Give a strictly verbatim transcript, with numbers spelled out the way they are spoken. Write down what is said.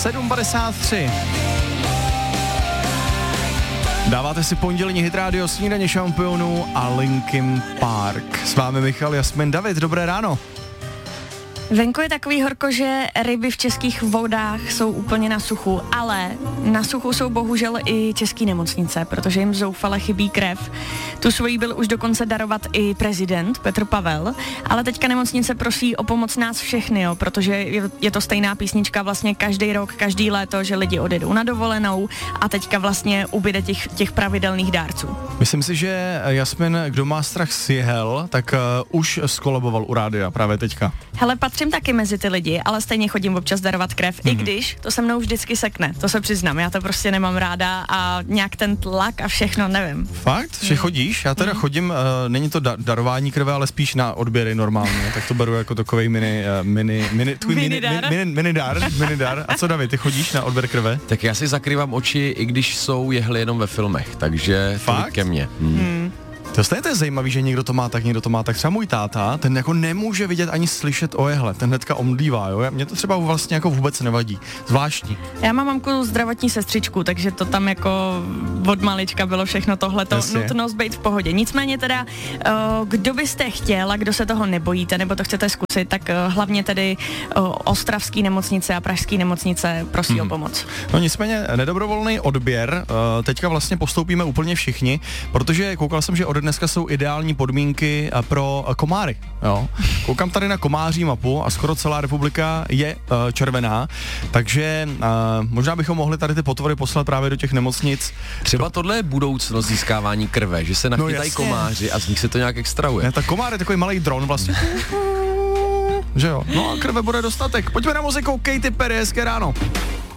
sedm padesát tři. Dáváte si pondělní hit rádio Snídaně šampionů a Linkin Park. S vámi Michal, Jasmin, David, dobré ráno. Venku je takový horko, že ryby v českých vodách jsou úplně na suchu, ale na suchu jsou bohužel i české nemocnice, protože jim zoufale chybí krev. Tu svojí byl už dokonce darovat i prezident Petr Pavel, ale teďka nemocnice prosí o pomoc nás všechny, jo, protože je, je to stejná písnička vlastně každý rok, každý léto, že lidi odjedou na dovolenou a teďka vlastně ubyde těch, těch pravidelných dárců. Myslím si, že Jasmin, kdo má strach z jehel, tak uh, už skolaboval u rádia právě teďka. Hele, patřím taky mezi ty lidi, ale stejně chodím občas darovat krev, mm-hmm. i když to se mnou vždycky sekne, to se přiznám, já to prostě nemám ráda a nějak ten tlak a všechno, nevím. Fakt? Že chodíš? Já teda mm. chodím, uh, není to da- darování krve, ale spíš na odběry normálně, tak to beru jako takovej mini, uh, mini, mini, tvůj mini, mini, mini, mini dar, mini dar. A co David, ty chodíš na odběr krve? Tak já si zakrývám oči, i když jsou jehly jenom ve filmech, takže to ke mně. Hmm. Hmm. To stejně to je zajímavý, že někdo to má tak, někdo to má tak. Třeba můj táta, ten jako nemůže vidět ani slyšet o jehle, ten hnedka omdlívá, jo. Mně to třeba vlastně jako vůbec nevadí. Zvláštní. Já mám mamku zdravotní sestřičku, takže to tam jako od malička bylo všechno tohleto, nutnost být v pohodě. Nicméně teda, uh, kdo byste chtěl a kdo se toho nebojíte, nebo to chcete zkusit, tak uh, hlavně tedy uh, ostravský nemocnice a pražský nemocnice prosí hmm. o pomoc. No nicméně nedobrovolný odběr, uh, teďka vlastně postoupíme úplně všichni, protože koukal jsem, že od dneska jsou ideální podmínky pro komáry, jo. Koukám tady na komáří mapu a skoro celá republika je uh, červená, takže uh, možná bychom mohli tady ty potvory poslat právě do těch nemocnic. Třeba tohle je budoucnost získávání krve, že se nachytají no komáři a z nich se to nějak extrahuje. Ne, tak komár je takový malý dron vlastně. Že jo? No a krve bude dostatek. Pojďme na muziku Katy Perry, hezké ráno.